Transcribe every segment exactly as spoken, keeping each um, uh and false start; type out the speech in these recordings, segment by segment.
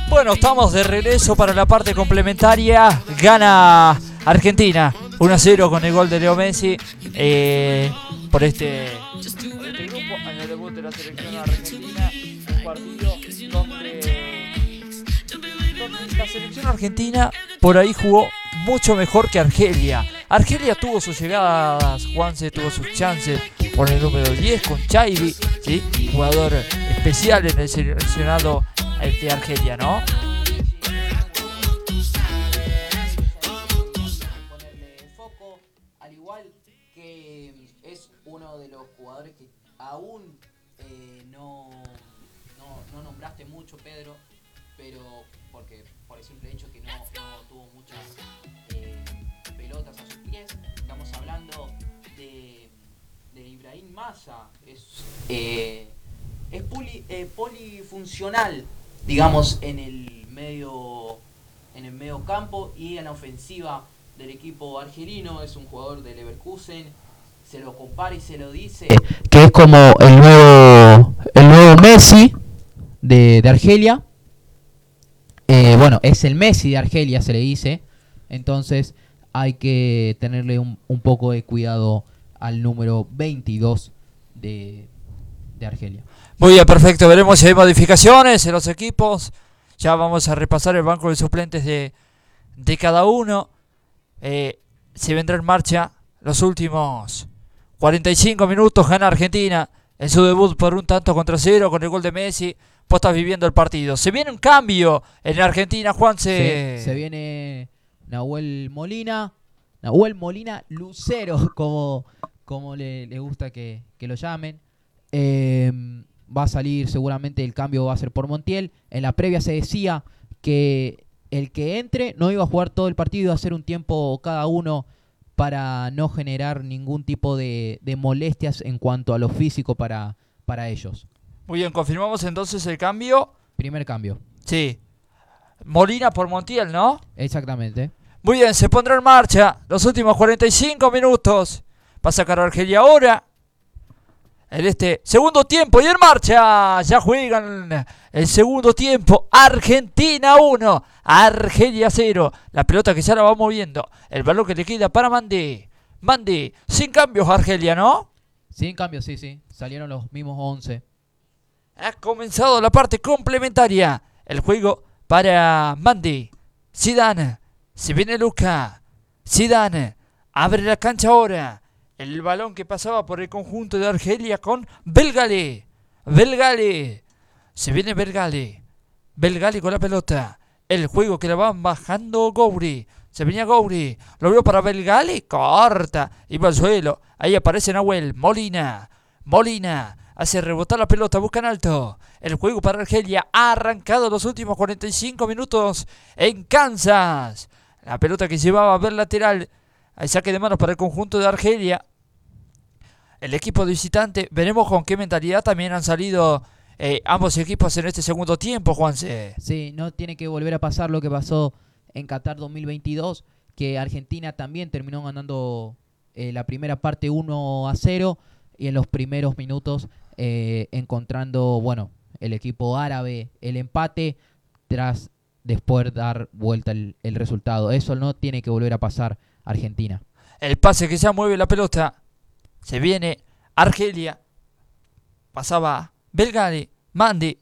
Bueno, estamos de regreso para la parte complementaria. Gana Argentina uno a cero con el gol de Leo Messi eh, por, este, por este grupo en el debut de la selección argentina. Un partido donde, donde la selección argentina por ahí jugó mucho mejor que Argelia. Argelia tuvo sus llegadas, Juanse tuvo sus chances por el número diez con Chaibi, ¿sí? Jugador especial en el seleccionado de Argelia, ¿no? Ponerle foco, al igual que es uno de los jugadores que aún eh, no, no, no nombraste mucho, Pedro, pero porque por el simple hecho que no, no tuvo muchas eh, pelotas a sus pies. Estamos hablando de, de Ibrahim Massa, es, eh, es poli, eh, polifuncional, digamos, en el medio en el medio campo y en la ofensiva del equipo argelino. Es un jugador del Leverkusen, se lo compara y se lo dice que es como el nuevo el nuevo Messi de, de Argelia. Eh, bueno, es el Messi de Argelia, se le dice. Entonces hay que tenerle un, un poco de cuidado al número veintidós de, de Argelia. Muy bien, perfecto. Veremos si hay modificaciones en los equipos. Ya vamos a repasar el banco de suplentes de, de cada uno. Eh, se vendrá en marcha los últimos cuarenta y cinco minutos. Gana Argentina en su debut por un tanto contra cero con el gol de Messi. Vos estás viviendo el partido. Se viene un cambio en Argentina, Juanse. Sí, se viene Nahuel Molina. Nahuel Molina Lucero, como, como le, le gusta que, que lo llamen. Eh... Va a salir, seguramente el cambio va a ser por Montiel. En la previa se decía que el que entre no iba a jugar todo el partido, iba a hacer un tiempo cada uno para no generar ningún tipo de, de molestias en cuanto a lo físico para, para ellos. Muy bien, confirmamos entonces el cambio. Primer cambio. Sí. Molina por Montiel, ¿no? Exactamente. Muy bien, se pondrá en marcha los últimos cuarenta y cinco minutos. Va a sacar a Argelia ahora. En este segundo tiempo y en marcha, ya juegan el segundo tiempo. Argentina uno, Argelia cero. La pelota que ya la va moviendo, el balón que le queda para Mandi. Mandi, sin cambios Argelia, ¿no? Sin cambios, sí, sí, salieron los mismos once. Ha comenzado la parte complementaria, el juego para Mandi. Zidane, se viene Luca. Zidane, abre la cancha ahora. El balón que pasaba por el conjunto de Argelia con Belgali. Belgali. Se viene Belgali. Belgali con la pelota. El juego que la van bajando Gouiri. Se venía Gouiri. Lo vio para Belgali. Corta. Iba al suelo. Ahí aparece Nahuel. Molina. Molina. Hace rebotar la pelota. Buscan alto. El juego para Argelia. Ha arrancado los últimos cuarenta y cinco minutos en Kansas. La pelota que llevaba a ver lateral. Hay saque de manos para el conjunto de Argelia. El equipo de visitante, veremos con qué mentalidad también han salido eh, ambos equipos en este segundo tiempo, Juanse. Sí, no tiene que volver a pasar lo que pasó en Qatar dos mil veintidós, que Argentina también terminó ganando eh, la primera parte uno a cero y en los primeros minutos eh, encontrando, bueno, el equipo árabe el empate tras después dar vuelta el, el resultado. Eso no tiene que volver a pasar Argentina. El pase que ya mueve la pelota. Se viene Argelia. Pasaba Belgali. Mandi.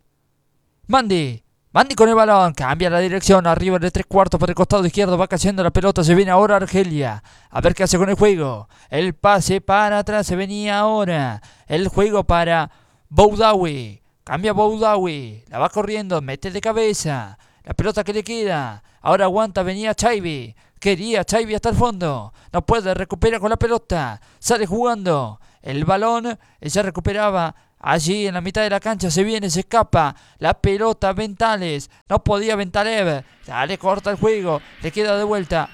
Mandi. Mandi con el balón. Cambia la dirección. Arriba de tres cuartos por el costado izquierdo. Va cayendo la pelota. Se viene ahora Argelia. A ver qué hace con el juego. El pase para atrás. Se venía ahora. El juego para Boudaoui. Cambia Boudaoui. La va corriendo. Mete de cabeza. La pelota que le queda. Ahora aguanta. Venía Chaibi. Quería Chaibi hasta el fondo. No puede. Recupera con la pelota. Sale jugando. El balón. Ella recuperaba. Allí en la mitad de la cancha se viene, se escapa. La pelota Ventales. No podía Ventalev. Dale, corta el juego. Le queda de vuelta.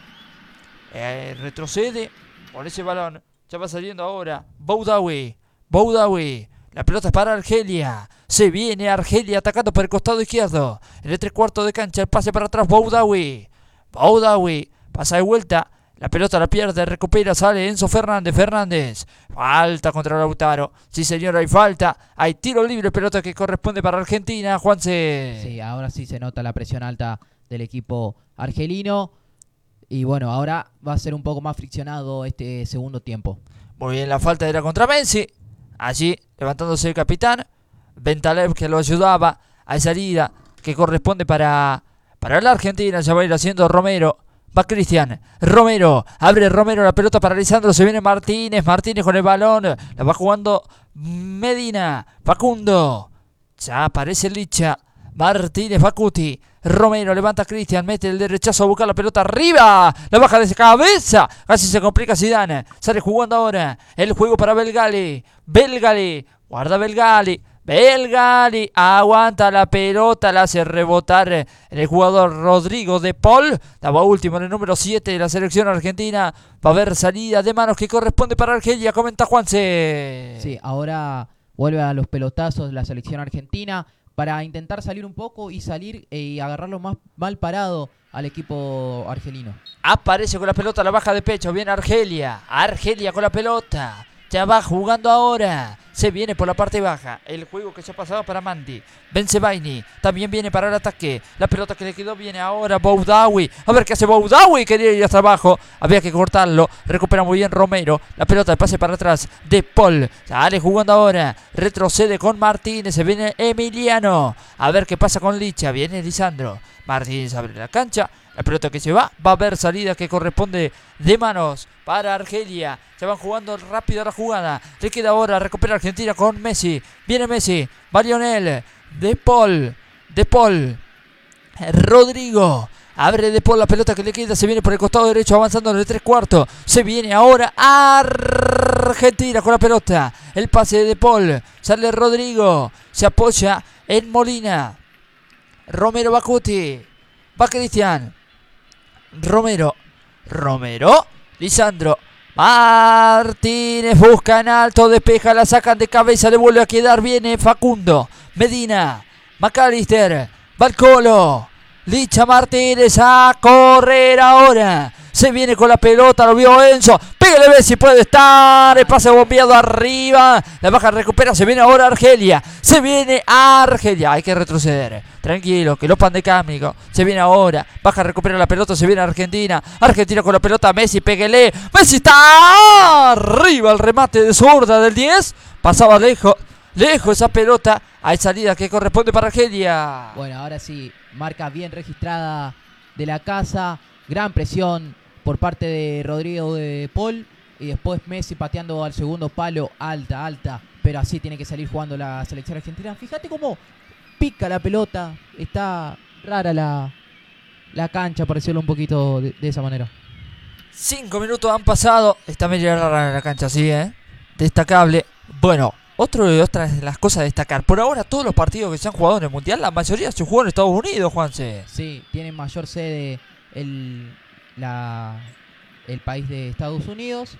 Eh, retrocede con ese balón. Ya va saliendo ahora. Boudaoui. Boudaoui. La pelota es para Argelia. Se viene Argelia atacando por el costado izquierdo. En el tres cuartos de cancha. El pase para atrás. Boudaoui. Boudaoui. Pasa de vuelta. La pelota la pierde, recupera, sale Enzo Fernández. Fernández. Falta contra Lautaro. Sí, señor, hay falta. Hay tiro libre, pelota que corresponde para Argentina. Juanse. Sí, ahora sí se nota la presión alta del equipo argelino. Y bueno, ahora va a ser un poco más friccionado este segundo tiempo. Muy bien, la falta era contra Messi. Allí, levantándose el capitán. Bentalev, que lo ayudaba a esa salida que corresponde para, para la Argentina. Ya va a ir haciendo Romero. Va Cristian, Romero, abre Romero la pelota para Lisandro, se viene Martínez, Martínez con el balón, la va jugando Medina, Facundo, ya aparece Licha, Martínez, Facuti, Romero levanta a Cristian, mete el derechazo a buscar la pelota arriba, la baja de cabeza, casi se complica Zidane, sale jugando ahora, el juego para Belgali, Belgali, guarda Belgali, Belgali aguanta la pelota, la hace rebotar el jugador Rodrigo de Paul. Estaba último en el número siete de la selección argentina. Va a haber salida de manos que corresponde para Argelia. Comenta Juanse. Sí, ahora vuelve a los pelotazos la selección argentina para intentar salir un poco y salir y agarrarlo más mal parado al equipo argelino. Aparece con la pelota, la baja de pecho. Viene Argelia. Argelia con la pelota. Ya va jugando ahora. Se viene por la parte baja. El juego que se ha pasado para Mandi. Benzebaini. También viene para el ataque. La pelota que le quedó viene ahora Boudaoui. A ver qué hace Boudaoui. Quería ir hasta abajo. Había que cortarlo. Recupera muy bien Romero. La pelota de pase para atrás de Paul. Sale jugando ahora. Retrocede con Martínez. Se viene Emiliano. A ver qué pasa con Licha. Viene Lisandro. Martínez abre la cancha. La pelota que se va. Va a haber salida que corresponde de manos para Argelia. Se van jugando rápido la jugada. Le queda ahora. Recupera Argentina con Messi. Viene Messi. Va Lionel. De Paul. De Paul. Rodrigo. Abre De Paul la pelota que le queda. Se viene por el costado derecho avanzando en el tres cuartos. Se viene ahora Argentina con la pelota. El pase de De Paul. Sale Rodrigo. Se apoya en Molina. Romero Bacuti. Va Cristian. Romero. Romero. Lisandro. Martínez busca en alto, despeja, la sacan de cabeza, le vuelve a quedar, viene Facundo, Medina, McAllister, Balcolo, Licha Martínez a correr ahora, se viene con la pelota, lo vio Enzo, pégale, ve si puede estar, el pase bombeado arriba, la baja recupera, se viene ahora Argelia, se viene Argelia, hay que retroceder, tranquilo, que lo pan de cámico, se viene ahora, baja recupera la pelota, se viene Argentina, Argentina con la pelota, Messi, pégale, Messi está arriba, el remate de zurda del diez, pasaba lejos, lejos esa pelota, hay salida que corresponde para Argelia. Bueno, ahora sí, marca bien registrada de la casa, gran presión por parte de Rodrigo de Paul y después Messi pateando al segundo palo, alta, alta, pero así tiene que salir jugando la selección argentina. Fíjate cómo pica la pelota, está rara la, la cancha, por decirlo un poquito de, de esa manera. Cinco minutos han pasado, está medio rara la cancha, sí, ¿eh? Destacable. Bueno, otro de otras de las cosas a destacar. Por ahora todos los partidos que se han jugado en el Mundial, la mayoría se jugó en Estados Unidos, Juanse. Sí, tienen mayor sede el, la, el país de Estados Unidos.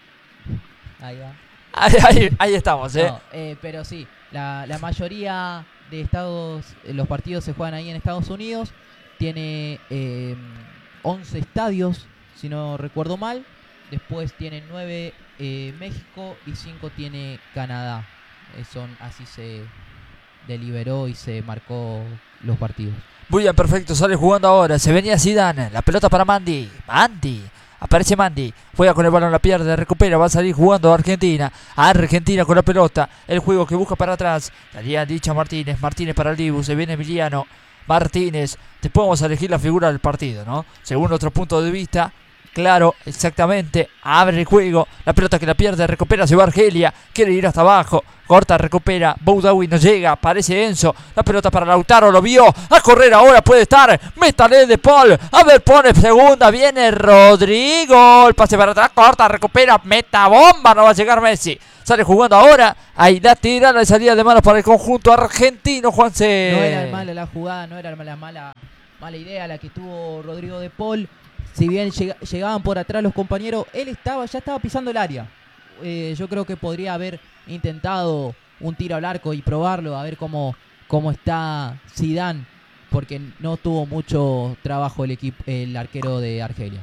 Ahí va. Ahí, ahí, ahí estamos, ¿eh? No, eh, pero sí, la, la mayoría de estados, los partidos se juegan ahí en Estados Unidos. Tiene eh, once estadios, si no recuerdo mal. Después tiene nueve eh, México y cinco tiene Canadá. Eh, son, así se deliberó y se marcó los partidos. Muy bien, perfecto, sale jugando ahora. Se venía Zidane, la pelota para Mandi. Mandi. Aparece Mandi, juega con el balón, la pierde, recupera, va a salir jugando Argentina. Argentina con la pelota, el juego que busca para atrás. Daría dicha Martínez, Martínez para el Dibu, se viene Emiliano. Martínez, después vamos a elegir la figura del partido, ¿no? Según nuestro punto de vista. Claro, exactamente, abre el juego, la pelota que la pierde, recupera, se va Argelia, quiere ir hasta abajo, corta, recupera, Boudaoui no llega, aparece Enzo, la pelota para Lautaro, lo vio, a correr ahora puede estar, métale de Paul, a ver, pone segunda, viene Rodrigo, el pase para atrás, corta, recupera, meta bomba, no va a llegar Messi, sale jugando ahora, ahí la tira, la salida de manos para el conjunto argentino, Juanse. No era mala la jugada, no era la mala, mala idea la que tuvo Rodrigo de Paul. Si bien lleg llegaban por atrás los compañeros, él estaba ya estaba pisando el área. Eh, yo creo que podría haber intentado un tiro al arco y probarlo, a ver cómo, cómo está Zidane, porque no tuvo mucho trabajo el equipo, el arquero de Argelia.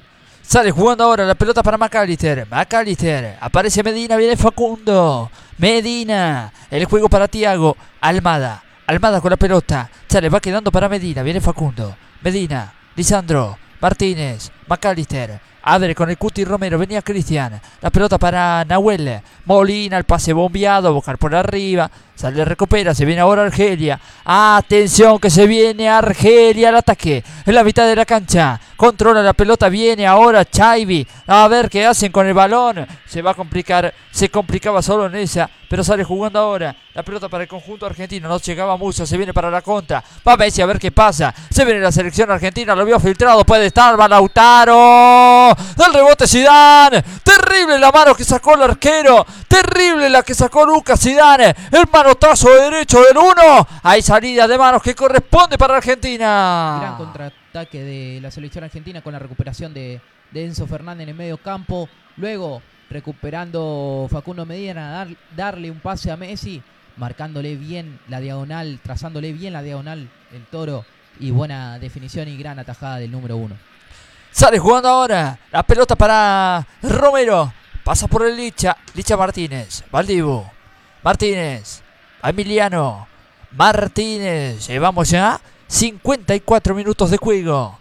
Sale jugando ahora la pelota para McAllister. McAllister. Aparece Medina. Viene Facundo. Medina. El juego para Thiago. Almada. Almada con la pelota. Sale, va quedando para Medina. Viene Facundo. Medina. Lisandro. Martínez. McAllister. Abre con el Cuti Romero. Venía Cristian. La pelota para Nahuel. Molina. El pase bombeado. A buscar por arriba. Sale, recupera. Se viene ahora Argelia. Atención que se viene Argelia al ataque. En la mitad de la cancha. Controla la pelota. Viene ahora Chaibi. A ver qué hacen con el balón. Se va a complicar. Se complicaba solo en esa. Pero sale jugando ahora. La pelota para el conjunto argentino. No llegaba mucho. Se viene para la contra. Va Messi a ver qué pasa. Se viene la selección argentina. Lo vio filtrado. Puede estar. Va Lautaro. Del rebote Zidane. Terrible la mano que sacó el arquero. Terrible la que sacó Lucas Zidane. El manotazo de derecho del uno. Hay salida de manos que corresponde para Argentina. Gran contraataque de la selección argentina con la recuperación de, de Enzo Fernández en el medio campo. Luego recuperando Facundo Medina, dar, darle un pase a Messi, marcándole bien la diagonal, trazándole bien la diagonal el Toro. Y buena definición y gran atajada del número uno. Sale jugando ahora. La pelota para Romero. Pasa por el Licha. Licha Martínez. Valdivo. Martínez. Emiliano. Martínez. Llevamos ya cincuenta y cuatro minutos de juego.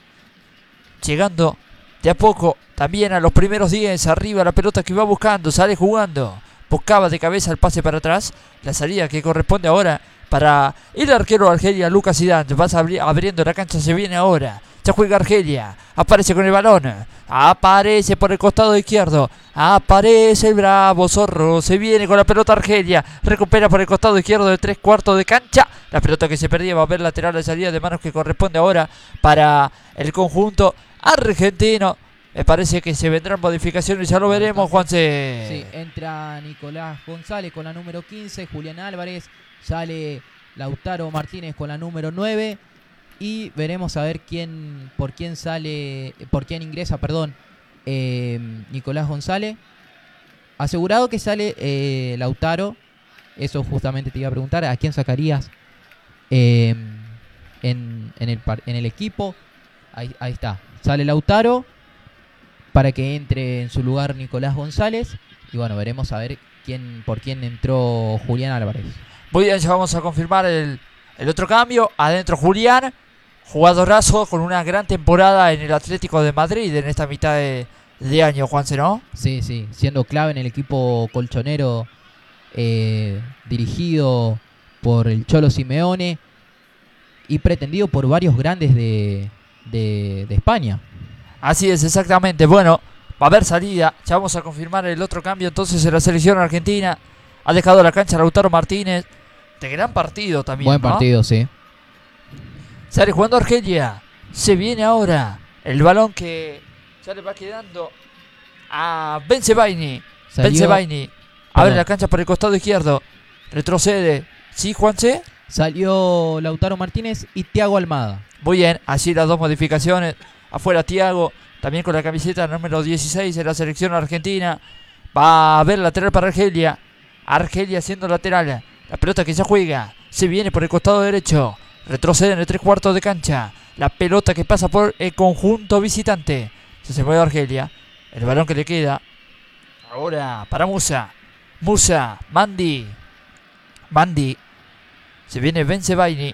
Llegando de a poco también a los primeros diez. Arriba la pelota que va buscando. Sale jugando. Buscaba de cabeza el pase para atrás. La salida que corresponde ahora para el arquero de Argelia, Lucas Zidane. Va abri abriendo la cancha. Se viene ahora. Ya juega Argelia. Aparece con el balón. Aparece por el costado izquierdo. Aparece el bravo Zorro. Se viene con la pelota Argelia. Recupera por el costado izquierdo de tres cuartos de cancha. La pelota que se perdía va a ver lateral de salida de manos que corresponde ahora para el conjunto argentino. Me parece que se vendrán modificaciones. Ya lo veremos, Juanse. Sí, entra Nicolás González con la número quince. Julián Álvarez. Sale Lautaro Martínez con la número nueve. Y veremos a ver quién, por quién sale, por quién ingresa, perdón, eh, Nicolás González. Asegurado que sale eh, Lautaro. Eso justamente te iba a preguntar. ¿A quién sacarías eh, en, en, el, en el equipo? Ahí, ahí está. Sale Lautaro para que entre en su lugar Nicolás González. Y bueno, veremos a ver quién, por quién entró Julián Álvarez. Muy bien, ya vamos a confirmar el, el otro cambio. Adentro Julián. Jugadorazo con una gran temporada en el Atlético de Madrid en esta mitad de, de año, Juanse, ¿no? Sí, sí, siendo clave en el equipo colchonero eh, dirigido por el Cholo Simeone y pretendido por varios grandes de, de, de España. Así es, exactamente. Bueno, va a haber salida. Ya vamos a confirmar el otro cambio entonces en la selección argentina. Ha dejado la cancha Lautaro Martínez. De gran partido también, Buen ¿no? partido, sí. Sale jugando Argelia. Se viene ahora el balón que ya le va quedando a Bensebaini. Bensebaini. Abre la cancha por el costado izquierdo. Retrocede. ¿Sí, Juanse? Salió Lautaro Martínez y Thiago Almada. Muy bien. Así las dos modificaciones. Afuera Thiago. También con la camiseta número dieciséis en la selección argentina. Va a haber lateral para Argelia. Argelia siendo lateral. La pelota que ya juega. Se viene por el costado derecho. Retrocede en el tres cuartos de cancha. La pelota que pasa por el conjunto visitante. Se se mueve Argelia. El balón que le queda. Ahora para Musa. Musa. Mandi. Mandi. Se viene Bensebaini.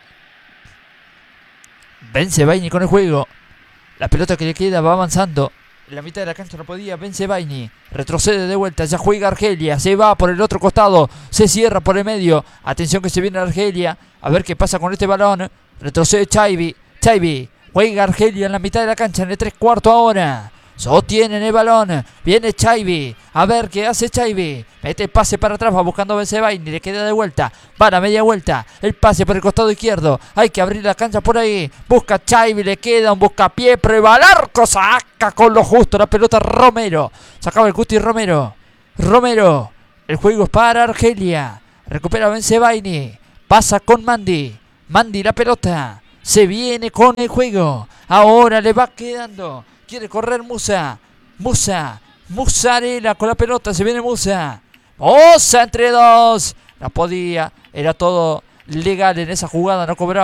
Bensebaini con el juego. La pelota que le queda va avanzando. En la mitad de la cancha no podía. Bensebaini. Retrocede de vuelta. Ya juega Argelia. Se va por el otro costado. Se cierra por el medio. Atención que se viene Argelia. A ver qué pasa con este balón. Retrocede Chaibi. Chaibi. Juega Argelia en la mitad de la cancha. En el tres cuartos ahora. Sostienen el balón. Viene Chaibi. A ver qué hace Chaibi. Mete el pase para atrás. Va buscando a Bensebaini. Le queda de vuelta. Va a la media vuelta. El pase por el costado izquierdo. Hay que abrir la cancha por ahí. Busca Chaibi. Le queda un buscapié. Prueba al arco. Saca con lo justo la pelota Romero. Sacaba el Cuti Romero. Romero. El juego es para Argelia. Recupera Bensebaini. Pasa con Mandi. Mandi la pelota. Se viene con el juego. Ahora le va quedando. Quiere correr Musa. Musa. Musarela con la pelota. Se viene Musa. Musa entre dos. No podía. Era todo legal en esa jugada. No cobraba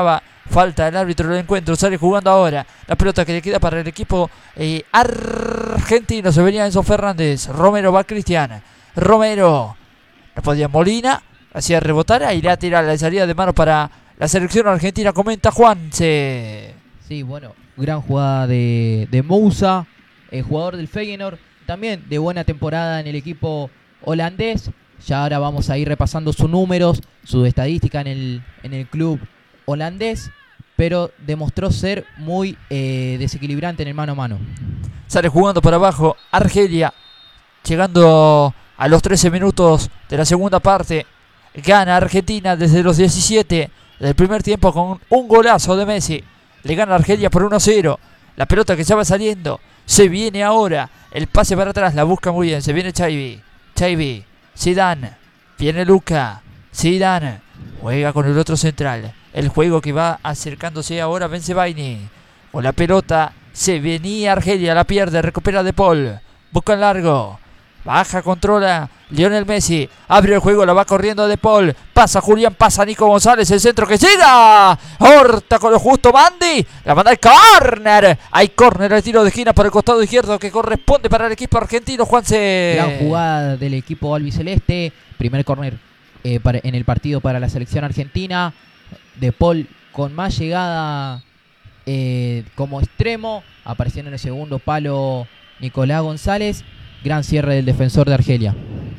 Falta el árbitro del encuentro. Sale jugando ahora. La pelota que le queda para el equipo eh, argentino. Se venía Enzo Fernández. Romero va Cristian. Romero. No podía Molina. Hacía rebotar. Ahí la tira la salida de mano para la selección argentina. Comenta Juanse. Sí, bueno, gran jugada de, de Moussa, el jugador del Feyenoord. También de buena temporada en el equipo holandés. Ya ahora vamos a ir repasando sus números, su estadística en el, en el club holandés. Pero demostró ser muy eh, desequilibrante en el mano a mano. Sale jugando por abajo Argelia. Llegando a los trece minutos de la segunda parte. Gana Argentina desde los diecisiete del primer tiempo con un golazo de Messi. Le gana Argelia por uno a cero. La pelota que ya va saliendo. Se viene ahora. El pase para atrás. La busca muy bien. Se viene Chaibi. Chaibi. Zidane. Viene Luka. Zidane. Juega con el otro central. El juego que va acercándose ahora Bensebaini. Con la pelota se venía Argelia. La pierde. Recupera De Paul. Busca en largo. Baja, controla Lionel Messi. Abre el juego, la va corriendo De Paul. Pasa Julián, pasa Nico González. El centro que llega. Horta con lo justo Mandy. La manda al córner. Hay córner al tiro de esquina por el costado izquierdo que corresponde para el equipo argentino, Juanse. Gran jugada del equipo albiceleste. Primer córner eh, para- en el partido para la selección argentina. De Paul con más llegada eh, como extremo. Apareciendo en el segundo palo Nicolás González. Gran cierre del defensor de Argelia.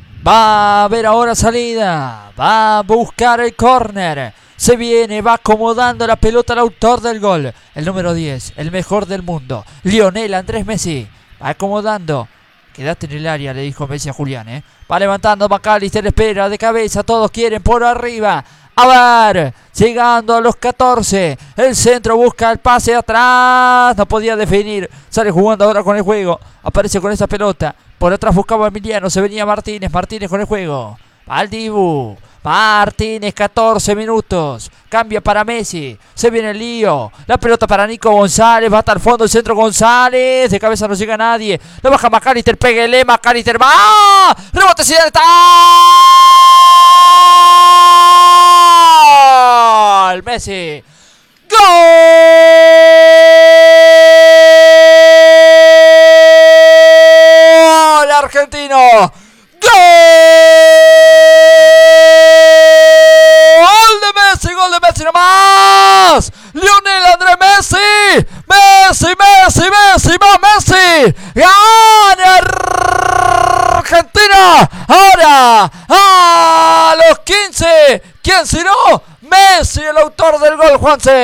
Va a haber ahora salida. Va a buscar el córner. Se viene, va acomodando la pelota al autor del gol. El número diez, el mejor del mundo. Lionel Andrés Messi. Va acomodando. Quedaste en el área, le dijo Messi a Julián. ¿eh? Va levantando McAllister, espera de cabeza. Todos quieren por arriba. A ver, llegando a los catorce. El centro busca el pase atrás. No podía definir. Sale jugando ahora con el juego. Aparece con esa pelota. Por atrás buscaba a Emiliano. Se venía Martínez. Martínez con el juego. Va al Dibu. Martínez, catorce minutos. Cambia para Messi. Se viene el lío. La pelota para Nico González. Va hasta el fondo el centro González. De cabeza no llega nadie. Lo baja McAllister. Péguele. McAllister va. Rebote si está. ¡Gol! Messi. ¡Gol! Argentino. ¡Gol de Messi! ¡Gol de Messi nomás! ¡Lionel Andrés Messi! ¡Messi, Messi, Messi! ¡Va Messi! ¡Gana Argentina! ¡Ahora! ¡A los quince! ¿Quién si no? Messi, el autor del gol,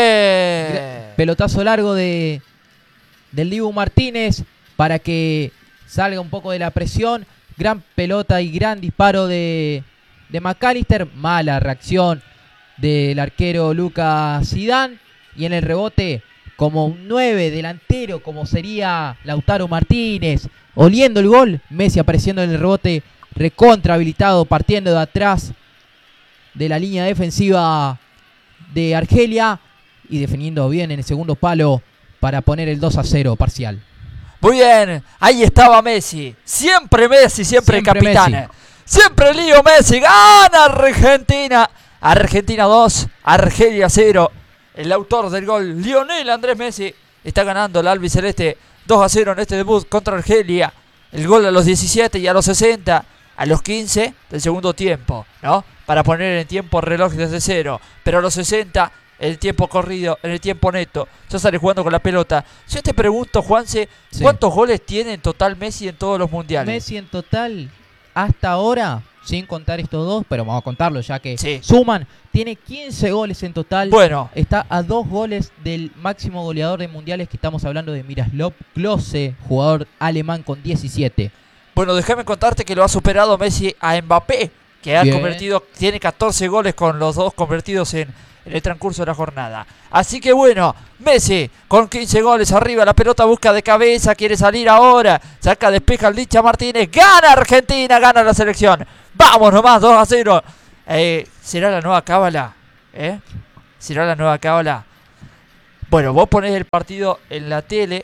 Juanse. Pelotazo largo de del Dibu Martínez para que salga un poco de la presión. Gran pelota y gran disparo de, de McAllister. Mala reacción del arquero Lucas Zidane. Y en el rebote, como un nueve delantero, como sería Lautaro Martínez, oliendo el gol. Messi apareciendo en el rebote, recontra habilitado, partiendo de atrás de la línea defensiva de Argelia y definiendo bien en el segundo palo para poner el dos a cero parcial. Muy bien, ahí estaba Messi. Siempre Messi, siempre, Siempre capitán. Messi. Siempre Lío Messi. Gana Argentina. Argentina dos, Argelia cero. El autor del gol, Lionel Andrés Messi, está ganando el albiceleste dos a cero en este debut contra Argelia. El gol a los diecisiete y a los sesenta. A los quince del segundo tiempo, ¿no? Para poner en tiempo reloj desde cero. Pero a los sesenta, el tiempo corrido, en el tiempo neto. Ya sale jugando con la pelota. Yo te pregunto, Juanse, Sí. ¿cuántos goles tiene en total Messi en todos los mundiales? Messi en total, hasta ahora, sin contar estos dos, pero vamos a contarlo ya que Sí. suman, tiene quince goles en total. Bueno, Está a dos goles del máximo goleador de mundiales, que estamos hablando de Miroslav Klose, jugador alemán con diecisiete. bueno, déjame contarte que lo ha superado Messi a Mbappé, que ha Bien. convertido, tiene catorce goles con los dos convertidos en, en el transcurso de la jornada. Así que bueno, Messi con quince goles arriba, la pelota busca de cabeza, quiere salir ahora, saca, despeja el Licha Martínez, gana Argentina, gana la selección. Vamos nomás, dos a cero. Eh, ¿Será la nueva cábala? ¿Eh? ¿Será la nueva cábala? Bueno, vos ponés el partido en la tele,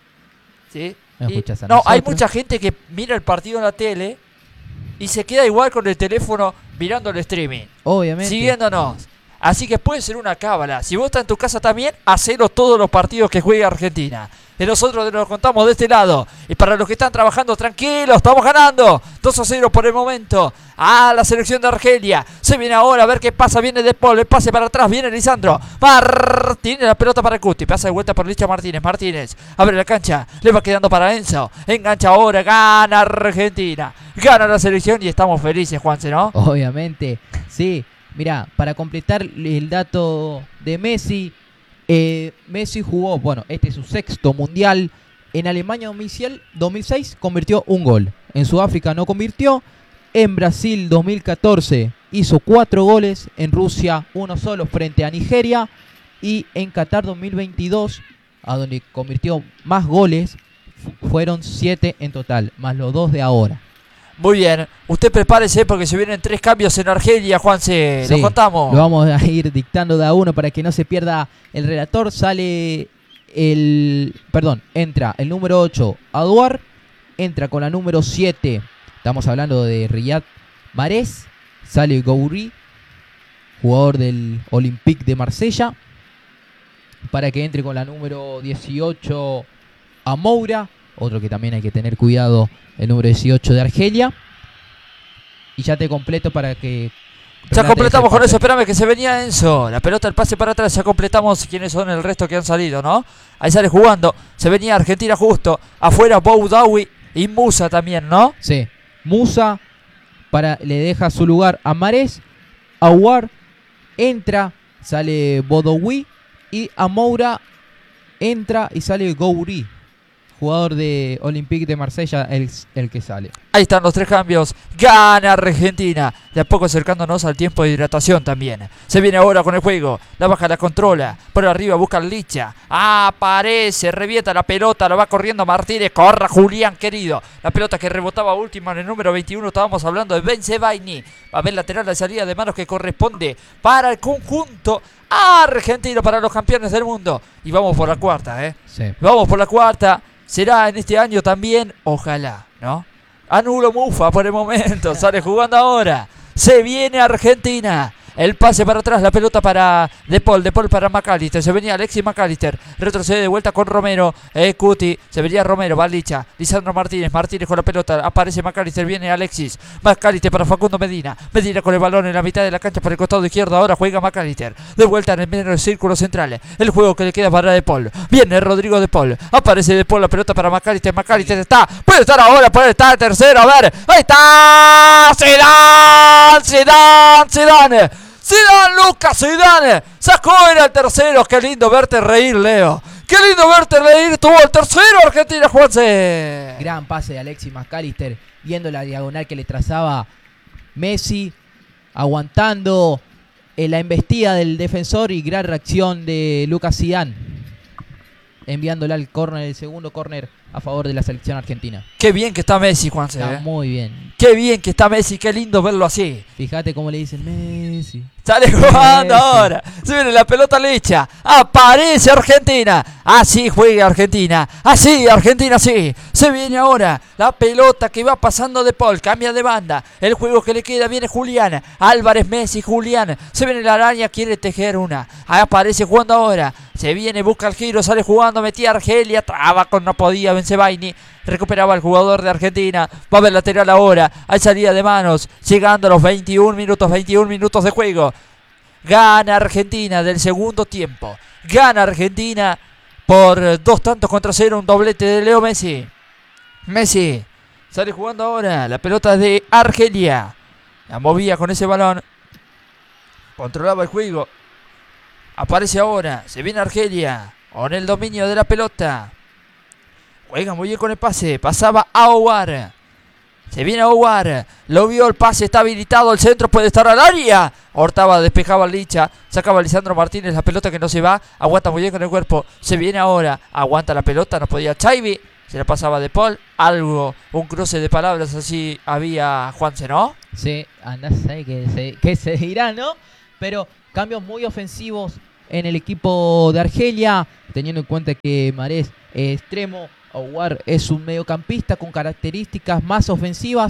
¿sí? No Y- escuchás a no, hay nosotros. mucha gente que mira el partido en la tele y se queda igual con el teléfono mirando el streaming, Obviamente. siguiéndonos. Así que puede ser una cábala. Si vos estás en tu casa también, hacelo todos los partidos que juegue Argentina. Y nosotros nos contamos de este lado. Y para los que están trabajando, tranquilos, estamos ganando. dos a cero por el momento. A la selección de Argelia. Se viene ahora a ver qué pasa. Viene De Paul, el pase para atrás. Viene Lisandro Martínez, la pelota para Cuti. Pasa de vuelta por Licha Martínez. Martínez abre la cancha. Le va quedando para Enzo. Engancha ahora. Gana Argentina. Gana la selección y estamos felices, Juanse, ¿no? Obviamente, sí. Mirá, para completar el dato de Messi, eh, Messi jugó, bueno, este es su sexto mundial. En Alemania dos mil seis convirtió un gol. En Sudáfrica no convirtió. En Brasil dos mil catorce hizo cuatro goles. En Rusia uno solo frente a Nigeria. Y en Qatar dos mil veintidós, a donde convirtió más goles, fueron siete en total, más los dos de ahora. Muy bien, usted prepárese porque se vienen tres cambios en Argelia, Juanse, Sí, lo contamos. Lo vamos a ir dictando de a uno para que no se pierda el relator. Sale el... Perdón, entra el número ocho, Aouar. Entra con la número siete, estamos hablando de Riyad Mahrez. Sale Gouiri, jugador del Olympique de Marsella. Para que entre con la número dieciocho, Amoura. Otro que también hay que tener cuidado, el número dieciocho de Argelia. Y ya te completo para que... Ya completamos con eso, espérame que se venía Enzo. La pelota, el pase para atrás, ya completamos quiénes son el resto que han salido, ¿no? Ahí sale jugando, se venía Argentina justo. Afuera Boudaoui y Musa también, ¿no? Sí, Musa para, le deja su lugar a Mahrez. Aouar entra, sale Boudaoui. Y Amoura entra y sale Gouiri, jugador de Olympique de Marsella, el, el que sale. Ahí están los tres cambios. Gana Argentina. De a poco acercándonos al tiempo de hidratación también. Se viene ahora con el juego. La baja, la controla. Por arriba busca el Licha. Aparece, revienta la pelota. Lo va corriendo Martínez. Corra Julián, querido. La pelota que rebotaba última en el número veintiuno. Estábamos hablando de Bensebaini. Va a ver lateral de salida de manos que corresponde para el conjunto argentino, para los campeones del mundo. Y vamos por la cuarta, ¿eh? Sí. Vamos por la cuarta. Será en este año también, ojalá, ¿no? Anulo Mufa por el momento, sale jugando ahora. Se viene Argentina. El pase para atrás, la pelota para De Paul, De Paul para McAllister. Se venía Alexis McAllister. Retrocede de vuelta con Romero. Eh, Cuti. Se venía Romero, va Licha. Lisandro Martínez. Martínez con la pelota. Aparece McAllister. Viene Alexis. McAllister para Facundo Medina. Medina con el balón en la mitad de la cancha por el costado izquierdo. Ahora juega McAllister. De vuelta en el medio del círculo central. El juego que le queda para De Paul. Viene Rodrigo De Paul. Aparece De Paul. La pelota para McAllister. McAllister está. Puede estar ahora. Puede estar tercero. A ver. Ahí está. Zidane. Zidane. Zidane. Zidane, Lucas Zidane, sacó era el tercero. Qué lindo verte reír, Leo. Qué lindo verte reír. Tuvo el tercero Argentina, Juanse. Gran pase de Alexis McAllister, viendo la diagonal que le trazaba Messi, aguantando en la embestida del defensor y gran reacción de Lucas Zidane, enviándola al córner, el segundo córner a favor de la selección argentina. Qué bien que está Messi, Juanse. Está eh. muy bien. Qué bien que está Messi, qué lindo verlo así. Fíjate cómo le dicen Messi. Sale jugando Messi. ahora. Se viene la pelota Licha. Aparece Argentina. Así juega Argentina. Así, Argentina, sí. Se viene ahora la pelota que va pasando De Paul. Cambia de banda. El juego que le queda viene Julián. Álvarez, Messi, Julián. Se viene la araña, quiere tejer una. Ahí aparece jugando ahora. Se viene, busca el giro, sale jugando, metía Argelia. Traba con no podía, Bensebaini. Recuperaba el jugador de Argentina. Va a ver lateral ahora. Hay salida de manos. Llegando a los veintiún minutos. veintiún minutos de juego. Gana Argentina del segundo tiempo. Gana Argentina por dos tantos contra cero. Un doblete de Leo Messi. Messi sale jugando ahora. La pelota de Argelia. La movía con ese balón. Controlaba el juego. Aparece ahora. Se viene Argelia con el dominio de la pelota. Juega muy bien con el pase. Pasaba a Aouar. Se viene Aouar. Lo vio el pase. Está habilitado. El centro puede estar al área. Hortaba, despejaba el Licha. Sacaba a Lisandro Martínez. La pelota que no se va. Aguanta muy bien con el cuerpo. Se viene ahora. Aguanta la pelota. No podía Chaibi. Se la pasaba De Paul. Algo. Un cruce de palabras así había, Juanse, ¿no? Sí, andás ahí que se, que se dirá, ¿no? Pero cambios muy ofensivos en el equipo de Argelia. Teniendo en cuenta que Mahrez es extremo. Aouar es un mediocampista con características más ofensivas.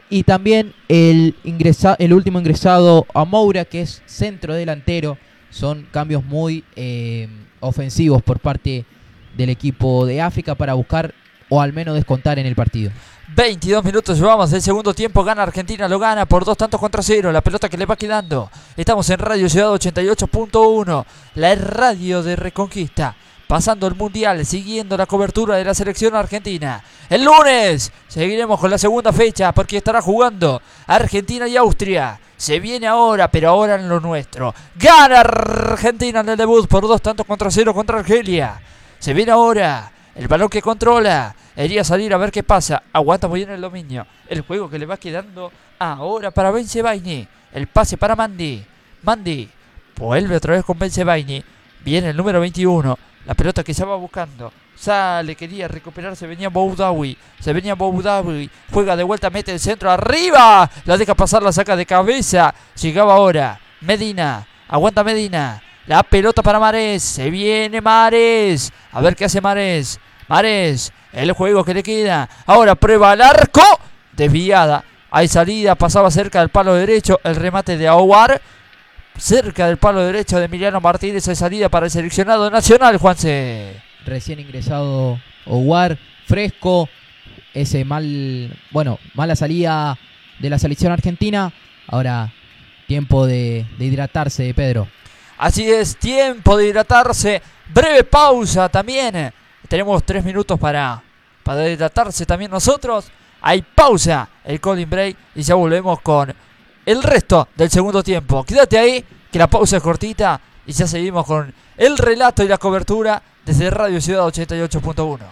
Y también el, ingresa, el último ingresado a Moura, que es centro delantero. Son cambios muy eh, ofensivos por parte del equipo de África para buscar o al menos descontar en el partido. veintidós minutos llevamos del segundo tiempo. Gana Argentina, lo gana por dos tantos contra cero. La pelota que le va quedando. Estamos en Radio Ciudad ochenta y ocho punto uno, la radio de Reconquista. Pasando el mundial, siguiendo la cobertura de la selección argentina. El lunes seguiremos con la segunda fecha porque estará jugando Argentina y Austria. Se viene ahora, pero ahora en lo nuestro. Gana Argentina en el debut por dos tantos contra cero contra Argelia. Se viene ahora el balón que controla. Iría a salir a ver qué pasa. Aguanta muy bien el dominio. El juego que le va quedando ahora para Bensebaini. El pase para Mandi. Mandi vuelve otra vez con Bensebaini. Viene el número veintiuno. La pelota que se va buscando. Sale, quería recuperarse. Venía Boudaoui. Se venía Boudaoui. Juega de vuelta, mete el centro arriba. La deja pasar, la saca de cabeza. Llegaba ahora Medina. Aguanta Medina. La pelota para Mahrez. Se viene Mahrez. A ver qué hace Mahrez. Mahrez. El juego que le queda. Ahora prueba al arco. Desviada. Hay salida. Pasaba cerca del palo derecho. El remate de Aouar. Cerca del palo derecho de Emiliano Martínez. De salida para el seleccionado nacional, Juanse. Recién ingresado Aouar. Fresco. Ese mal. Bueno, mala salida de la selección argentina. Ahora tiempo de, de hidratarse, Pedro. Así es, tiempo de hidratarse. Breve pausa también. Tenemos tres minutos para, para hidratarse también nosotros. Hay pausa, el calling break. Y ya volvemos con el resto del segundo tiempo. Quédate ahí, que la pausa es cortita. Y ya seguimos con el relato y la cobertura desde Radio Ciudad ochenta y ocho punto uno.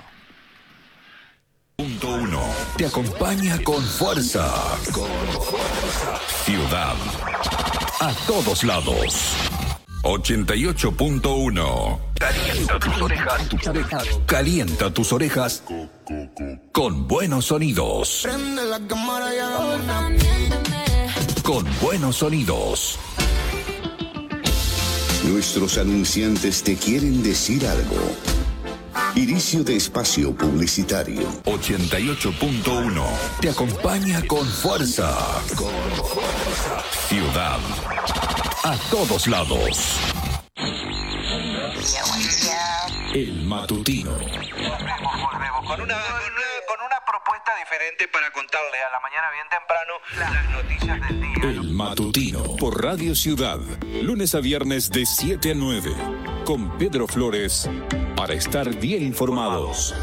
Punto uno. Te acompaña con fuerza. Con fuerza. Ciudad. A todos lados. ochenta y ocho punto uno. Calienta tus orejas. tus orejas. Calienta tus orejas con buenos sonidos. Prende la cámara y ahora. Con buenos sonidos. Nuestros anunciantes te quieren decir algo. Inicio de espacio publicitario. ochenta y ocho punto uno. Te acompaña con fuerza. Con fuerza. Ciudad. A todos lados. El matutino. Volvemos con una, con una propuesta diferente para contarles a la mañana bien temprano las noticias del día. El matutino por Radio Ciudad. Lunes a viernes de siete a nueve. Con Pedro Flores. Para estar bien informados.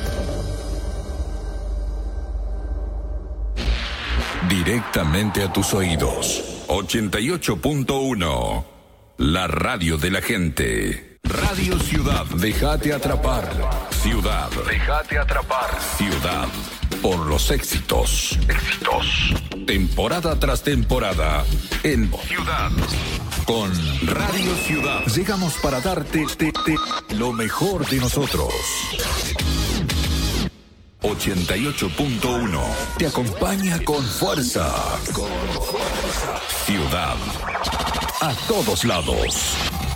Directamente a tus oídos. ochenta y ocho punto uno. La radio de la gente. Radio Ciudad. Déjate atrapar. Ciudad. Déjate atrapar. Ciudad. Por los éxitos. Éxitos. Temporada tras temporada. En Ciudad. Con Radio Ciudad. Llegamos para darte te, te, lo mejor de nosotros. ochenta y ocho punto uno. Te acompaña con fuerza. Con fuerza. Ciudad. A todos lados.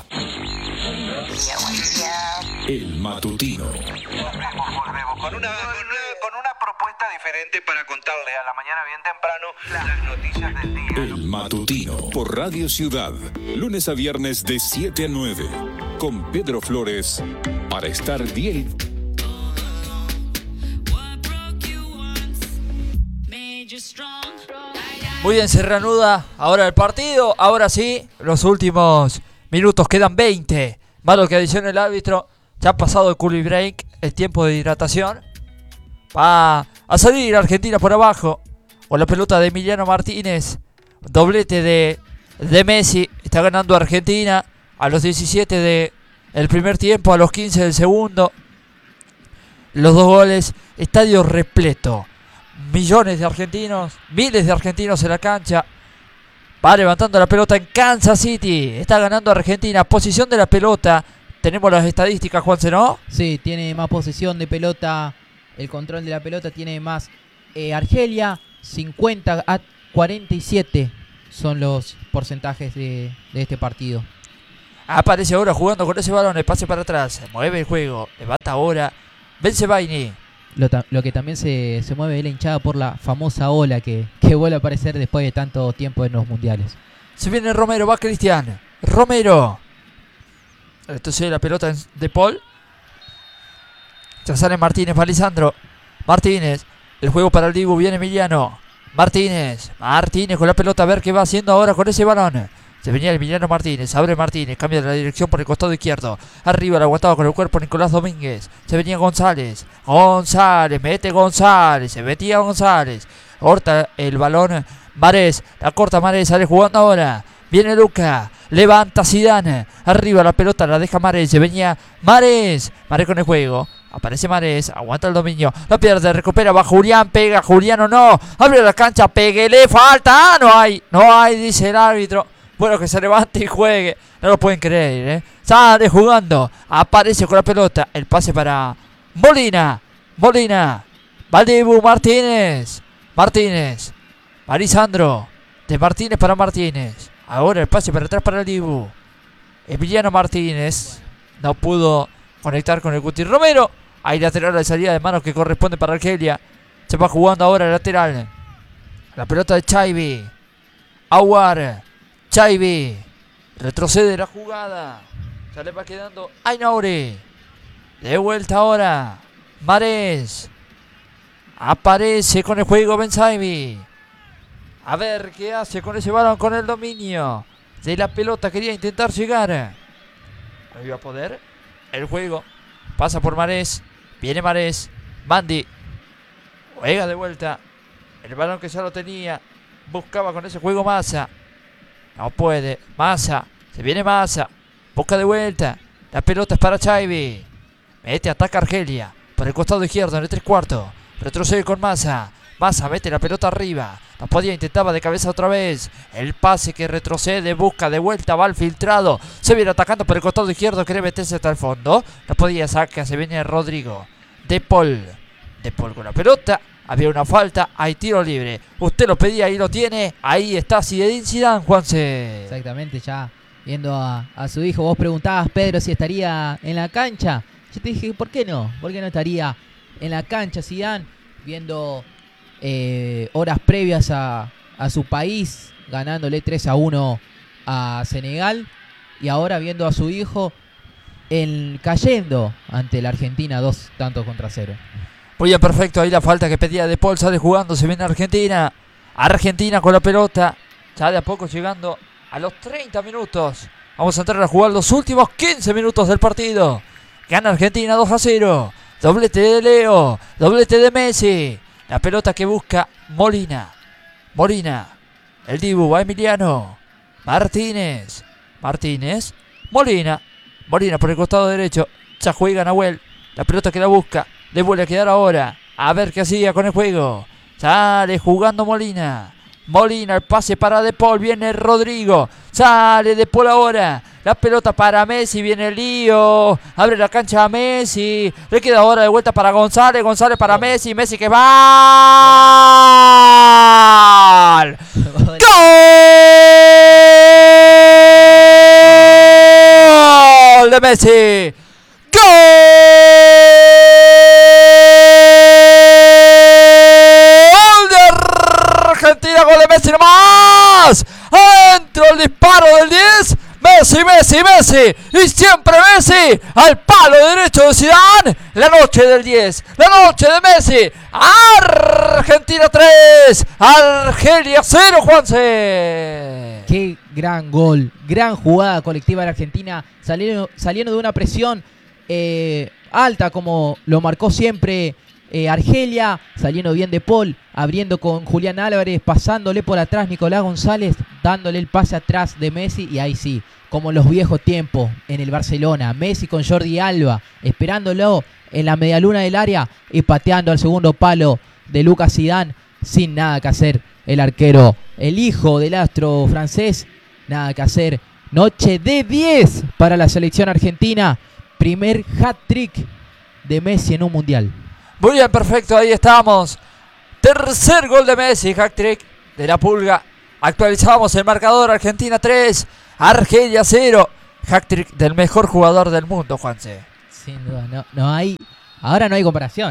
El matutino. Volvemos con una, con una propuesta diferente para contarles a la mañana bien temprano las noticias del día. El matutino por Radio Ciudad. Lunes a viernes de siete a nueve. Con Pedro Flores. Para estar bien. Muy bien, se reanuda ahora el partido. Ahora sí, los últimos minutos, quedan veinte. Malo que adicione el árbitro. Ya ha pasado el cooling break, el tiempo de hidratación. Va a salir Argentina por abajo. Con la pelota de Emiliano Martínez. Doblete de, de Messi. Está ganando Argentina a los diecisiete de el primer tiempo, a los quince del segundo. Los dos goles, estadio repleto. Millones de argentinos, miles de argentinos en la cancha. Va levantando la pelota en Kansas City. Está ganando Argentina. Posición de la pelota. Tenemos las estadísticas, Juanse, ¿no? Sí, tiene más posesión de pelota. El control de la pelota tiene más eh, Argelia. cincuenta a cuarenta y siete son los porcentajes de, de este partido. Aparece ahora jugando con ese balón. El pase para atrás. Mueve el juego. Levanta ahora Bensebaini. lo, ta- lo que también se, se mueve es la hinchada por la famosa ola que, que vuelve a aparecer después de tanto tiempo en los mundiales. Se viene Romero, va Cristian. Romero. Entonces la pelota de Paul. Ya sale Martínez, va Lisandro. Martínez. El juego para el Dibu, viene Emiliano. Martínez. Martínez con la pelota, a ver qué va haciendo ahora con ese balón. Se venía Emiliano Martínez, abre Martínez, cambia de la dirección por el costado izquierdo. Arriba la aguantaba con el cuerpo Nicolás Domínguez. Se venía González. González, mete González. Se metía González. Corta el balón Marés. La corta Marés, sale jugando ahora. Viene Luca. Levanta Zidane. Arriba la pelota, la deja Marés. Se venía Marés. Marés con el juego. Aparece Marés, aguanta el dominio, la pierde, recupera, va Julián, pega, Julián no, abre la cancha, peguele, falta, ah, no hay, no hay, dice el árbitro. Bueno, que se levante y juegue, no lo pueden creer, ¿eh? Sale jugando, aparece con la pelota, el pase para Molina, Molina, Valdibu, Martínez, Martínez, Marisandro, de Martínez para Martínez, ahora el pase para atrás para el Dibu, Emiliano Martínez, no pudo conectar con el Guti Romero. Hay lateral de salida de manos que corresponde para Argelia. Se va jugando ahora el lateral. La pelota de Chaibi. Aguar. Chaibi. Retrocede la jugada. Ya le va quedando Ainaure. De vuelta ahora. Marés. Aparece con el juego Benzaibi. A ver qué hace con ese balón, con el dominio de la pelota. Quería intentar llegar. No iba a poder. El juego pasa por Marés. Viene Marés. Mandi. Juega de vuelta. El balón que ya lo tenía. Buscaba con ese juego Massa. No puede. Massa. Se viene Massa. Busca de vuelta. La pelota es para Chaibi. Mete, ataca Argelia. Por el costado izquierdo en el tres cuartos. Retrocede con Massa. Massa mete la pelota arriba. No podía, intentaba de cabeza otra vez. El pase que retrocede, busca de vuelta, va al filtrado. Se viene atacando por el costado izquierdo, quiere meterse hasta el fondo. No podía, saca, se viene Rodrigo. De Paul. De Paul con la pelota. Había una falta, hay tiro libre. Usted lo pedía, ahí lo tiene. Ahí está Zinedine Zidane, Juanse. Exactamente, ya viendo a, a su hijo. Vos preguntabas, Pedro, si estaría en la cancha. Yo te dije, ¿por qué no? ¿Por qué no estaría en la cancha Zidane? Viendo eh, horas previas a, a su país, ganándole tres a uno a Senegal. Y ahora viendo a su hijo en, cayendo ante la Argentina dos tantos contra cero. Muy bien, perfecto. Ahí la falta que pedía De Paul, sale jugando, se viene Argentina. Argentina con la pelota. Ya de a poco llegando a los treinta minutos. Vamos a entrar a jugar los últimos quince minutos del partido. Gana Argentina dos a cero. Doblete de Leo. Doblete de Messi. La pelota que busca Molina. Molina. El Dibu, va Emiliano. Martínez. Martínez. Molina. Molina por el costado derecho. Ya juega Nahuel. La pelota que la busca. Le vuelve a quedar ahora. A ver qué hacía con el juego. Sale jugando Molina. Molina, el pase para De Paul. Viene Rodrigo. Sale De Paul ahora. La pelota para Messi. Viene el lío. Abre la cancha a Messi. Le queda ahora de vuelta para González. González para Messi. Messi que va. ¡Gol! ¡Gol de Messi! ¡Gol de Argentina! ¡Gol de Messi nomás! ¡Adentro el disparo del diez! Messi, Messi, Messi, y siempre Messi, al palo derecho de Zidane, la noche del diez, la noche de Messi, Argentina tres, Argelia cero, Juanse. Qué gran gol, gran jugada colectiva de la Argentina, saliendo, saliendo de una presión eh, alta como lo marcó siempre eh, Argelia, saliendo bien De Paul, abriendo con Julián Álvarez, pasándole por atrás Nicolás González, dándole el pase atrás de Messi y ahí sí, como en los viejos tiempos en el Barcelona, Messi con Jordi Alba, esperándolo en la medialuna del área y pateando al segundo palo de Lucas Zidane, sin nada que hacer el arquero, el hijo del astro francés, nada que hacer. Noche de diez para la selección argentina, primer hat-trick de Messi en un mundial. Muy bien, perfecto, ahí estamos. Tercer gol de Messi, hat-trick de la Pulga. Actualizamos el marcador, Argentina tres, Argelia cero. Hat-trick del mejor jugador del mundo, Juanse. Sin duda, no, no hay, ahora no hay comparación.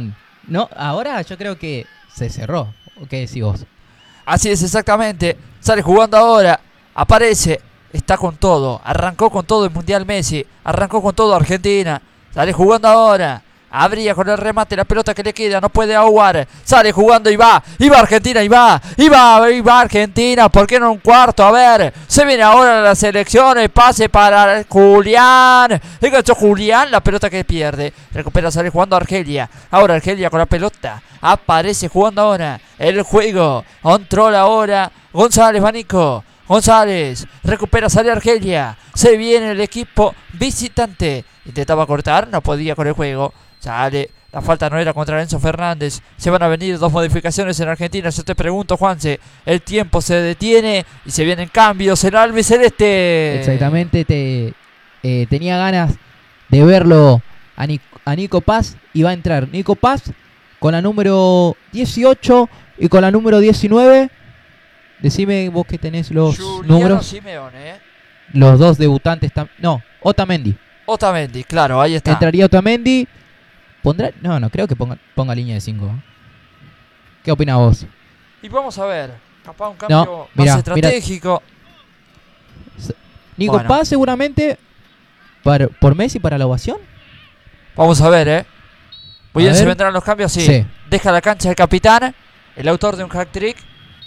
No, ahora yo creo que se cerró. ¿O qué decís vos? Así es, exactamente. Sale jugando ahora. Aparece. Está con todo. Arrancó con todo el Mundial Messi. Arrancó con todo Argentina. Sale jugando ahora. Abría con el remate la pelota que le queda. No puede ahogar. Sale jugando y va. Y va Argentina. Y va. Y va. Y va Argentina. ¿Por qué no un cuarto? A ver. Se viene ahora la selección. El pase para Julián. Enganchó Julián. La pelota que pierde. Recupera. Sale jugando Argelia. Ahora Argelia con la pelota. Aparece jugando ahora. El juego. Controla ahora. González Banico. González. Recupera. Sale Argelia. Se viene el equipo visitante. Intentaba cortar. No podía con el juego. Sale, la falta no era contra Enzo Fernández. Se van a venir dos modificaciones en Argentina. Yo te pregunto, Juanse, el tiempo se detiene y se vienen cambios en albiceleste. Exactamente, te, eh, tenía ganas de verlo a, Nic a Nico Paz y va a entrar Nico Paz con la número dieciocho y con la número diecinueve. Decime vos que tenés los Juliano números. Simeone, ¿eh? Los dos debutantes. No, Otamendi. Otamendi, claro, ahí está. Entraría Otamendi. ¿Pondrá? No, no, creo que ponga, ponga línea de cinco. ¿Qué opinas vos? Y vamos a ver, capaz un cambio No, mirá, más estratégico. Mirá. Nico Bueno. Paz seguramente para, por Messi para la ovación. Vamos a ver, ¿eh? Muy A bien, se ver. vendrán los cambios, sí. Sí. Deja la cancha el capitán, el autor de un hat-trick.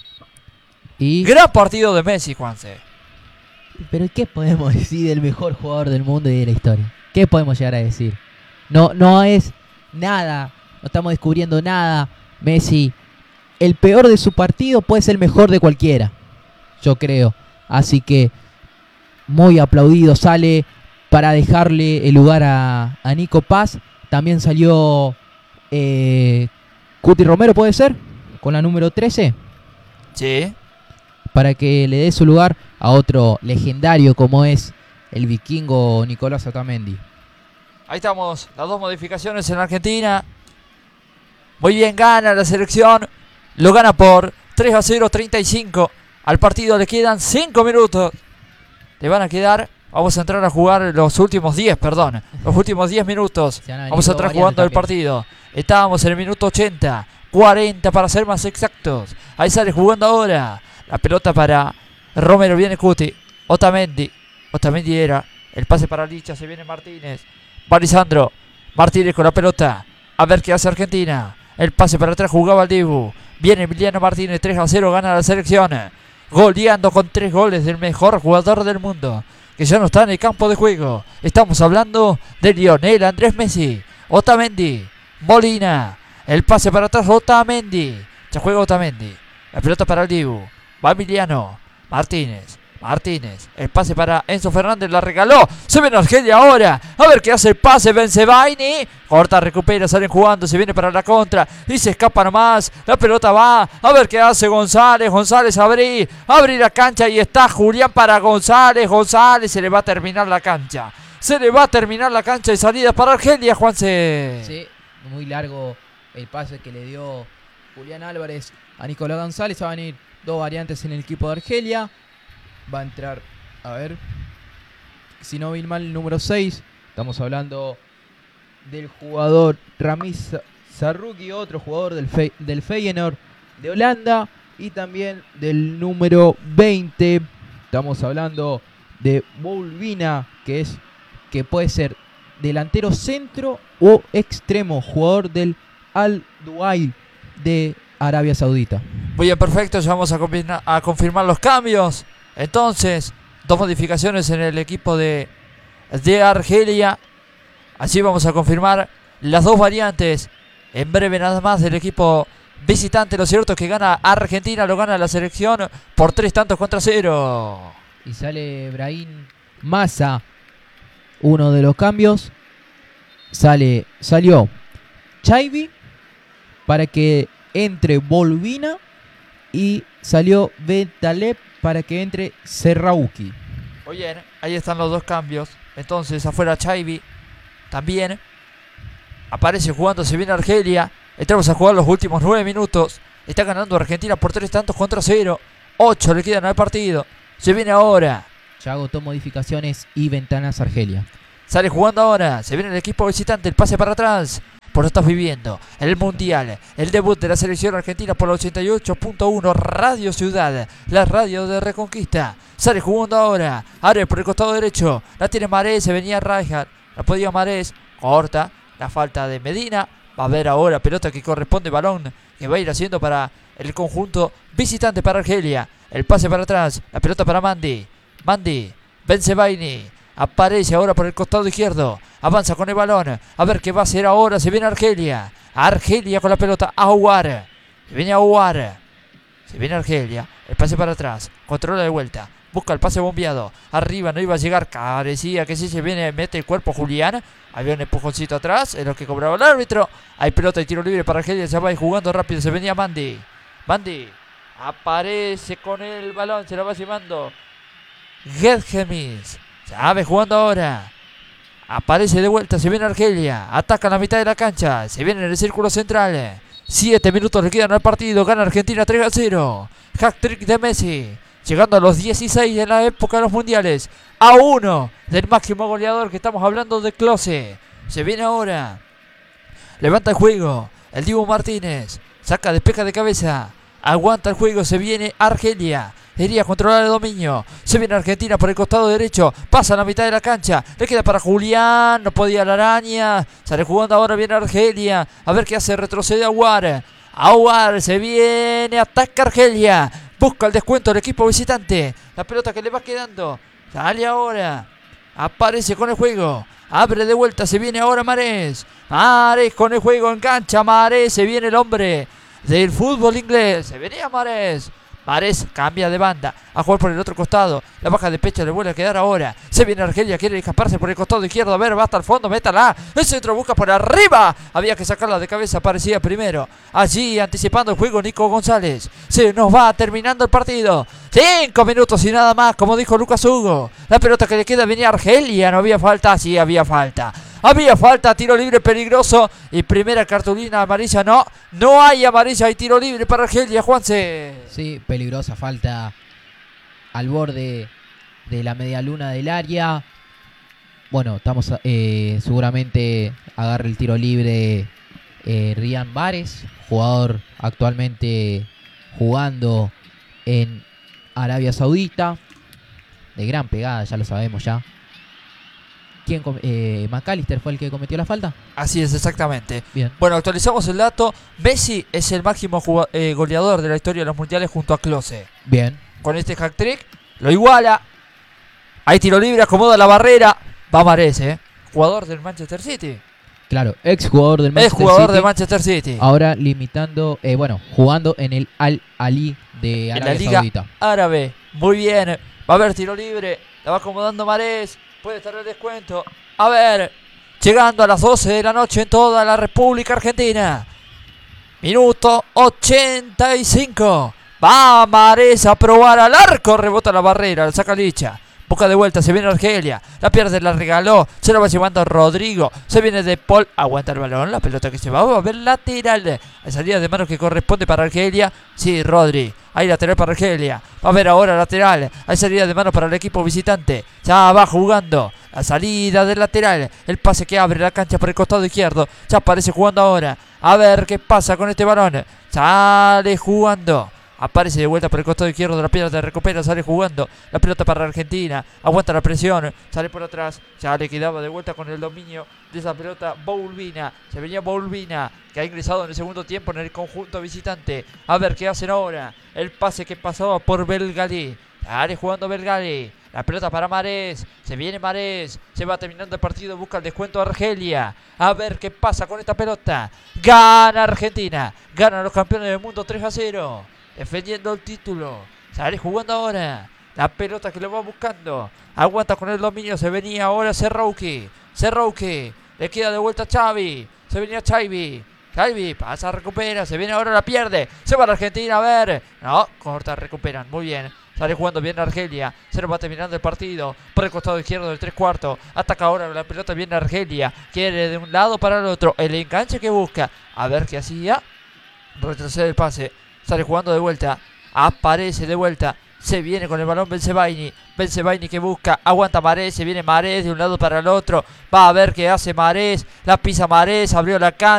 Y... Gran partido de Messi, Juanse. Pero ¿qué podemos decir del mejor jugador del mundo y de la historia? ¿Qué podemos llegar a decir? No, no es nada, no estamos descubriendo nada. Messi, el peor de su partido puede ser el mejor de cualquiera, yo creo. Así que muy aplaudido, sale para dejarle el lugar a, a Nico Paz. También salió eh, Cuti Romero, ¿puede ser? Con la número trece. Sí. Para que le dé su lugar a otro legendario como es el vikingo Nicolás Otamendi. Ahí estamos, las dos modificaciones en Argentina. Muy bien, gana la selección. Lo gana por tres a cero, treinta y cinco. Al partido le quedan cinco minutos. Le van a quedar, vamos a entrar a jugar los últimos diez, perdón. Los últimos diez minutos. Vamos a entrar jugando el partido. Estábamos en el minuto ochenta, cuarenta para ser más exactos. Ahí sale jugando ahora. La pelota para Romero, viene Cuti. Otamendi. Otamendi era. El pase para Licha, se viene Martínez. Va Lisandro. Martínez con la pelota. A ver qué hace Argentina. El pase para atrás, jugaba el Dibu. Viene Emiliano Martínez, tres a cero, gana la selección. Goleando con tres goles del mejor jugador del mundo, que ya no está en el campo de juego. Estamos hablando de Lionel Andrés Messi. Otamendi. Molina. El pase para atrás, Otamendi. Ya juega Otamendi. La pelota para el Dibu. Va Emiliano Martínez. Martínez, el pase para Enzo Fernández, la regaló. Se viene Argelia ahora. A ver qué hace el pase. Benzebaini. Corta, recupera, salen jugando. Se viene para la contra. Y se escapa nomás. La pelota va. A ver qué hace González. González abrir. Abrir la cancha. Y está Julián para González. González. Se le va a terminar la cancha. Se le va a terminar la cancha de salida para Argelia, Juanse. Sí, muy largo el pase que le dio Julián Álvarez a Nicolás González. Va a venir dos variantes en el equipo de Argelia. Va a entrar, a ver, si no vi mal, el número seis. Estamos hablando del jugador Ramiz Sarruki, otro jugador del, Fe del Feyenoord de Holanda. Y también del número veinte. Estamos hablando de Boulvina, que es que puede ser delantero centro o extremo, jugador del Al Duhail de Arabia Saudita. Muy bien, perfecto. Ya vamos a, a confirmar los cambios. Entonces, dos modificaciones en el equipo de, de Argelia. Así vamos a confirmar las dos variantes. En breve nada más del equipo visitante. Lo cierto es que gana Argentina, lo gana la selección por tres tantos contra cero. Y sale Brahim Massa, uno de los cambios. Sale, salió Chaibi para que entre Bolvina. Y salió Bentaleb para que entre Serrauki. Muy bien, ahí están los dos cambios. Entonces afuera Chaibi. También aparece jugando, se viene Argelia. Entramos a jugar los últimos nueve minutos. Está ganando Argentina por tres tantos contra cero. Ocho le quedan al partido. Se viene ahora. Ya agotó modificaciones y ventanas Argelia. Sale jugando ahora. Se viene el equipo visitante. El pase para atrás. Por lo estás viviendo el Mundial, el debut de la selección argentina por la ochenta y ocho punto uno Radio Ciudad, la radio de Reconquista. Sale jugando ahora, Ares por el costado derecho, la tiene Marés, se venía Rijkaard, la podía Marés, corta, la falta de Medina. Va a haber ahora pelota que corresponde, balón que va a ir haciendo para el conjunto visitante para Argelia. El pase para atrás, la pelota para Mandi. Mandi, Bensebaini, aparece ahora por el costado izquierdo. Avanza con el balón. A ver qué va a hacer ahora. Se viene Argelia. Argelia con la pelota. Aouar. Se viene Aouar. Se viene Argelia. El pase para atrás. Controla de vuelta. Busca el pase bombeado. Arriba no iba a llegar. Parecía que sí se viene. Mete el cuerpo Julián. Había un empujoncito atrás. Es lo que cobraba el árbitro. Hay pelota y tiro libre para Argelia. Se va jugando rápido. Se venía Mandi. Mandi. Aparece con el balón. Se la va llevando Gedgemis. Sabe jugando ahora. Aparece de vuelta. Se viene Argelia. Ataca en la mitad de la cancha. Se viene en el círculo central. Siete minutos le quedan al partido. Gana Argentina tres a cero. Hat-trick de Messi. Llegando a los dieciséis en la época de los mundiales. A uno del máximo goleador que estamos hablando de Klose. Se viene ahora. Levanta el juego. El Dibu Martínez. Saca, despeja de cabeza. Aguanta el juego. Se viene Argelia. Iría a controlar el dominio. Se viene Argentina por el costado derecho. Pasa a la mitad de la cancha. Le queda para Julián. No podía la araña. Sale jugando ahora. Viene Argelia. A ver qué hace. Retrocede Aouar. Aouar se viene. Ataca Argelia. Busca el descuento del equipo visitante. La pelota que le va quedando. Sale ahora. Aparece con el juego. Abre de vuelta. Se viene ahora Marés. Marés con el juego. Engancha Marés. Se viene el hombre del fútbol inglés. Se venía Marés. Marés cambia de banda a jugar por el otro costado. La baja de pecho le vuelve a quedar ahora. Se viene Argelia, quiere escaparse por el costado izquierdo. A ver, va hasta el fondo, métala. El centro busca por arriba. Había que sacarla de cabeza, parecía primero. Allí anticipando el juego Nico González. Se nos va terminando el partido. Cinco minutos y nada más, como dijo Lucas Hugo. La pelota que le queda venía Argelia. No había falta, sí había falta. Había falta, tiro libre peligroso. Y primera cartulina amarilla, no. No hay amarilla, hay tiro libre para Argelia, Juanse. Sí, peligrosa falta al borde de la media luna del área. Bueno, estamos eh, seguramente agarra el tiro libre eh, Riyad Mahrez, jugador actualmente jugando en Arabia Saudita. De gran pegada, ya lo sabemos ya. ¿Quién eh, McAllister fue el que cometió la falta? Así es, exactamente. Bien. Bueno, actualizamos el dato. Messi es el máximo jugado, eh, goleador de la historia de los mundiales junto a Klose. Bien. Con este hat-trick lo iguala. Hay tiro libre, acomoda la barrera. Va Marés, ¿eh? Jugador del Manchester City. Claro, ex jugador del Es Manchester jugador City. de Manchester City. Ahora limitando, eh, bueno, jugando en el Al Ali de En Arabia la Liga Saudita. Árabe. Muy bien. Va a haber tiro libre. La va acomodando Marés. Puede estar el descuento. A ver. Llegando a las doce de la noche en toda la República Argentina. Minuto ochenta y cinco. Va Marés a probar al arco. Rebota la barrera. La saca Licha. Busca de vuelta, se viene Argelia. La pierde, la regaló. Se la va llevando Rodrigo. Se viene de Paul. Aguanta el balón. La pelota que se va. Va a ver lateral. Hay salida de mano que corresponde para Argelia. Sí, Rodri. Hay lateral para Argelia. Va a ver ahora lateral. Hay salida de mano para el equipo visitante. Ya va jugando. La salida del lateral. El pase que abre la cancha por el costado izquierdo. Ya aparece jugando ahora. A ver qué pasa con este balón. Sale jugando. Aparece de vuelta por el costado izquierdo de la pelota, recupera, sale jugando. La pelota para Argentina, aguanta la presión, sale por atrás, ya le quedaba de vuelta con el dominio de esa pelota Boulbina. Se venía Boulbina, que ha ingresado en el segundo tiempo en el conjunto visitante. A ver qué hacen ahora. El pase que pasaba por Belgali. Sale jugando Belgali. La pelota para Marés. Se viene Marés. Se va terminando el partido. Busca el descuento a Argelia. A ver qué pasa con esta pelota. Gana Argentina. Ganan los campeones del mundo tres a cero. Defendiendo el título. Sale jugando ahora. La pelota que lo va buscando. Aguanta con el dominio. Se venía ahora Serrouki. Serrouki. Le queda de vuelta a Xavi. Se venía Xavi. Xavi pasa, recupera. Se viene ahora, la pierde. Se va a la Argentina. A ver. No, corta, recuperan. Muy bien. Sale jugando bien Argelia. Se nos va terminando el partido. Por el costado izquierdo del tres cuartos. Ataca ahora la pelota bien Argelia. Quiere de un lado para el otro. El enganche que busca. A ver qué hacía. Retrocede el pase. Sale jugando de vuelta. Aparece de vuelta. Se viene con el balón Bensebaini. Bensebaini que busca. Aguanta Marés. Se viene Marés de un lado para el otro. Va a ver qué hace Marés. La pisa Marés. Abrió la cancha.